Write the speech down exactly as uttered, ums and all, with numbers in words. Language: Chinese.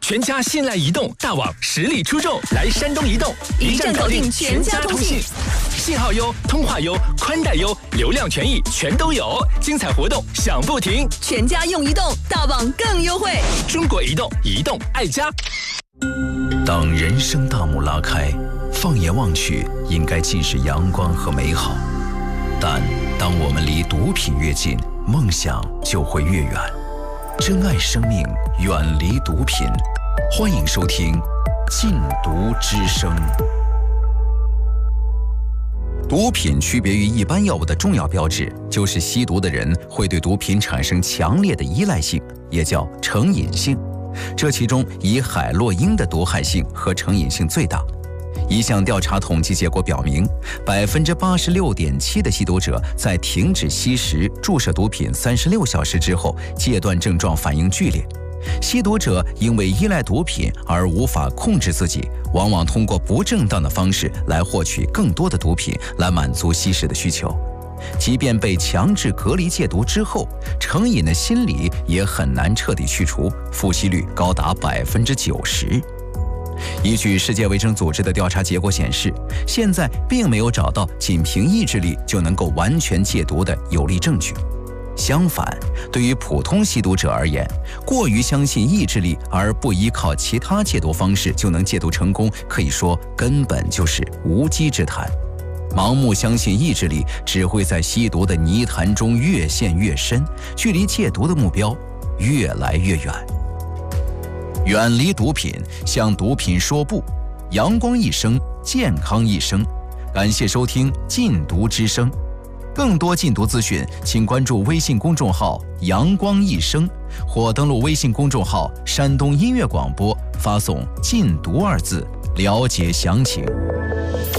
全家信赖移动大网实力出众，来山东移动，一站搞定全家通信，信号优，通话优，宽带优，流量权益全都有，精彩活动享不停。 全家用移动，大网更优惠。 中国移动，移动爱家。 当人生大幕拉开，放眼望去，应该尽是阳光和美好。但当我们离毒品越近，梦想就会越远。珍爱生命，远离毒品。欢迎收听《禁毒之声》。毒品区别于一般药物的重要标志，就是吸毒的人会对毒品产生强烈的依赖性，也叫成瘾性。这其中以海洛因的毒害性和成瘾性最大。一项调查统计结果表明，百分之八十六点七的吸毒者在停止吸食注射毒品三十六小时之后，戒断症状反应剧烈。吸毒者因为依赖毒品而无法控制自己，往往通过不正当的方式来获取更多的毒品，来满足吸食的需求。即便被强制隔离戒毒之后，成瘾的心理也很难彻底去除，复吸率高达百分之九十。依据世界卫生组织的调查结果显示，现在并没有找到仅凭意志力就能够完全戒毒的有力证据。相反，对于普通吸毒者而言，过于相信意志力而不依靠其他戒毒方式就能戒毒成功，可以说根本就是无稽之谈。盲目相信意志力只会在吸毒的泥潭中越陷越深，距离戒毒的目标越来越远。远离毒品，向毒品说不，阳光一生，健康一生。感谢收听《禁毒之声》，更多禁毒资讯，请关注微信公众号“阳光一生”或登录微信公众号“山东音乐广播”，发送“禁毒”二字，了解详情。